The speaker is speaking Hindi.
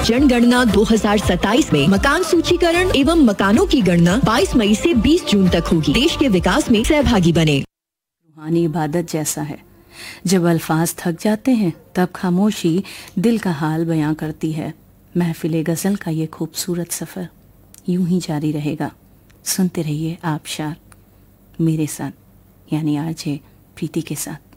जनगणना 2027 में मकान सूचीकरण एवं मकानों की गणना 22 मई से 20 जून तक होगी। देश के विकास में सहभागी बने। रूहानी इबादत जैसा है। जब अल्फाज थक जाते हैं तब खामोशी दिल का हाल बयां करती है। महफिल गज़ल का ये खूबसूरत सफ़र यूं ही जारी रहेगा। सुनते रहिए आबशार मेरे साथ, यानी आरजे प्रीति के साथ।